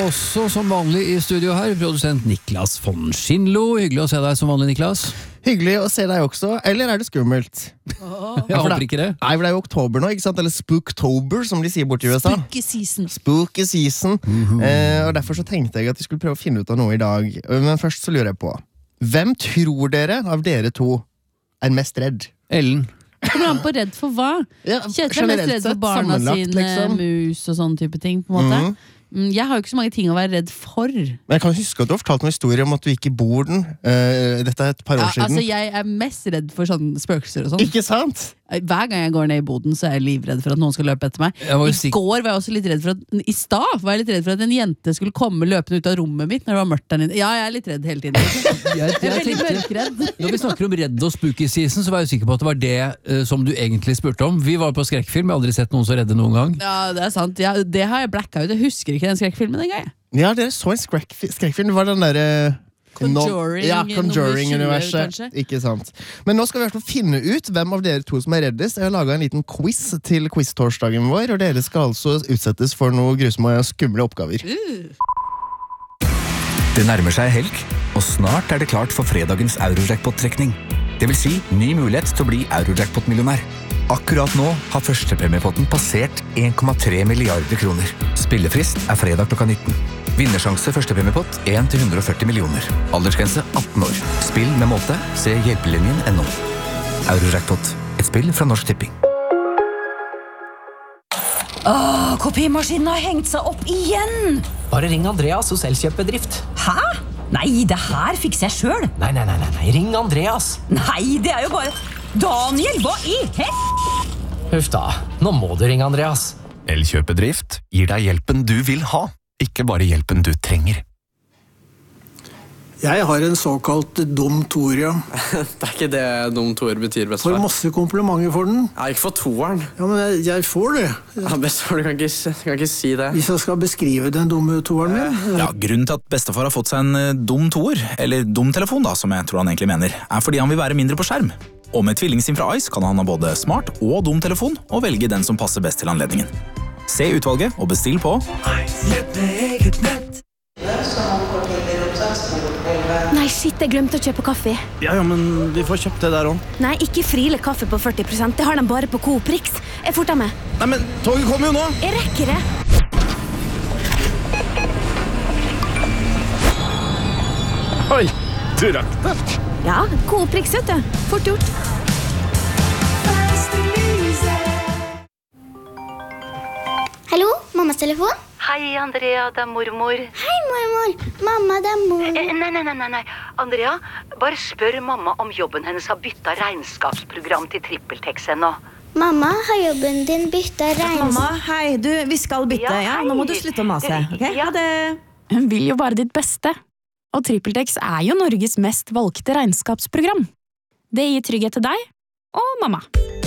også som vanlig i studio her, produsent Niklas von Schindlo. Hyggelig å se deg som vanlig, Niklas. Hyggelig å se deg også, eller er det skummelt? Jeg håper ikke det. Nei, for det er jo oktober nå, ikke sant? Eller Spooktober, som de sier borte i USA. Spooky season. Og derfor så tenkte jeg at vi skulle prøve å finne ut av noe i dag. Men først så lurer jeg på, hvem tror dere av dere to er mest redd? Ellen. Kommer han på redd for hva? Ja, Kjetil er mest redd for barna sine, liksom. mus og sånne type ting, på en måte. Jeg har jo ikke så mange ting å være redd for. Men jeg kan huske at du har fortalt en historie om at du gikk i Borden. Dette er et par år siden. Altså, jeg er mest redd for sånne spøkelser og sånn. Ikke sant? Hver gang jeg går ned i boden, så er jeg livredd for at noen skal løpe etter meg. I går var jeg også litt redd for at I stad var jeg litt redd for at en jente skulle komme løpende ut av rommet mitt når det var mørkt der inne. Ja, jeg er litt redd hele tiden. Jeg er veldig mørkredd. Når vi snakker om redd og spooky season, så var jeg sikker på at det var det som du egentlig spurte om. Vi var på skrekkfilm, jeg har aldri sett noen så redde noen gang. Ja, det er sant. Ja, det har jeg blacka ut. Jeg husker ikke den skrekkfilmen en gang. Ja, dere så en skrekkfilm. Det var den der... Conjuring-universet. Ikke sant. Men nå skal vi i hvert fall finne ut hvem av dere to som er reddest. Jeg har laget en liten quiz til quiz-torsdagen vår, og dere skal altså utsettes for noen grusomme og skumle oppgaver. Det nærmer seg helg, og snart er det klart for fredagens Eurojackpot-trekning. Det vil si ny mulighet til å bli Eurojackpot-millionær. Akkurat nå har førstepremiepotten passert 1,3 milliarder kroner. Spillefrist er fredag klokka 19. Vinnersjanse førstepremiepott 1-140 millioner. Aldersgrense 18 år. Spill med måte. Se hjelpelinjen.no. Eurojackpot. Et spill fra Norsk Tipping. Kopimaskinen har hengt seg opp igjen! Bare ring Andreas hos Elkjøpbedrift. Hæ? Nei, det her fikser jeg selv. Nei, ring Andreas. Nei, det er jo bare... Daniel, hva i Huff da, nå må du ringe Andreas. Elkjøpedrift gir deg hjelpen du vil ha, ikke bare hjelpen du trenger. Jeg har en såkalt dum toer, ja. Det er ikke det dum toer betyr, bestefar. Får masse komplimenter for den. Ja, ikke for toeren. Ja, men jeg får det. Ja, bestefar, du kan ikke si det. Hvis jeg skal beskrive den dumme toeren min. Ja, grunnen til at bestefar har fått seg en dum toer, eller dum telefon da, som jeg tror han egentlig mener, er fordi han vil være mindre på skjerm. Og med tvillingsim fra Ice kan han ha både smart og dum telefon, og velge den som passer best til anledningen. Se utvalget og bestill på Nei, shit, jeg glemte å kjøpe kaffe. Ja, men vi får kjøpt det der også. Nei, ikke Friele kaffe på 40%. Det har de bare på Coop Rix. Jeg forter meg. Nei, men toget kommer jo nå. Jeg rekker det. Oi, du rakk det. Ja, Coop Rix, vet du. Fort gjort. Hallo, mammas telefon? Hei, Andrea, det er mormor. Hei, mormor. Mamma, det er mormor. Nei. Andrea, bare spør mamma om jobben hennes har byttet regnskapsprogram til TrippelTex ennå. Mamma, har jobben din byttet regnskap? Mamma, hei, vi skal bytte, ja? Nå må du slutte å mase, ok? Ha det. Hun vil jo bare ditt beste. Og TrippelTex er jo Norges mest valgte regnskapsprogram. Det gir trygghet til deg og mamma.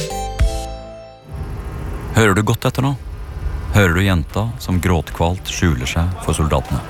Hører du godt etter nå? Hører du jenta som gråtkvalt skjuler seg for soldatene?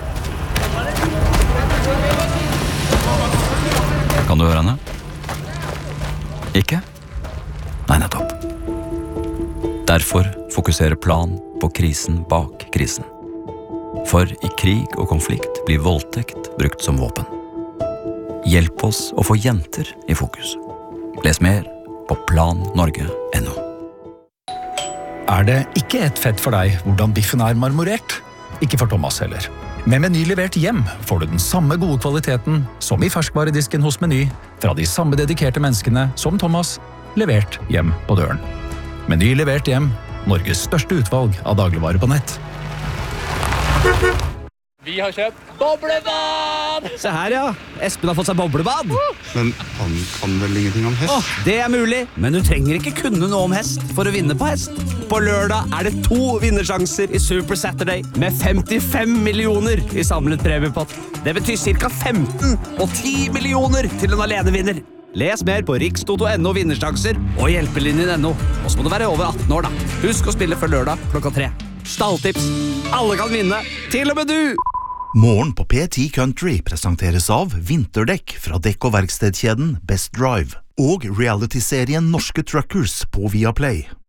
Kan du høre henne? Ikke? Nei, nettopp. Derfor fokuserer Plan på krisen bak krisen. For i krig og konflikt blir voldtekt brukt som våpen. Hjelp oss å få jenter i fokus. Les mer på plannorge.no. Er det ikke et fett for deg hvordan biffen er marmorert? Ikke for Thomas heller. Med Meny levert hjem får du den samme gode kvaliteten som i ferskvaredisken hos Meny, fra de samme dedikerte menneskene som Thomas, levert hjem på døren. Meny levert hjem, Norges største utvalg av dagligvarer på nett. Vi har kjøpt boblebad! Se her, ja. Espen har fått seg boblebad. Men han kan vel ingenting om hest? Det er mulig, men du trenger ikke kunne noe om hest for å vinne på hest. På lørdag er det 2 vinnersjanser i Super Saturday med 55 millioner i samlet premiepott. Det betyr ca. 15 og 10 millioner til en alenevinner. Les mer på rikstoto.no vinnersjanser og hjelpelinjen.no. Og så må du være over 18 år da. Husk å spille før lørdag klokka 3. Stalltips. Alle kan vinne, til og med du! Morgen på P10 Country presenteres av vinterdekk fra dekk- og verkstedkjeden Best Drive og reality-serien Norske Truckers på Viaplay.